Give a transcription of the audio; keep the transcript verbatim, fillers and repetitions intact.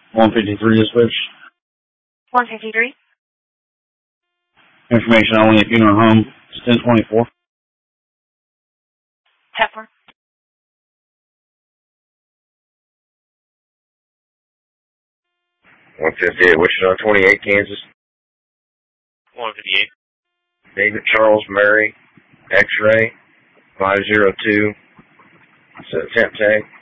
one fifty-three to switch. one fifty-three. Information only if you're home. It's ten twenty-four. Pepper. one fifty-eight, Wichita, twenty-eight, Kansas. one fifty-eight. David Charles Murray, X-ray, five zero two. It's a temp tag.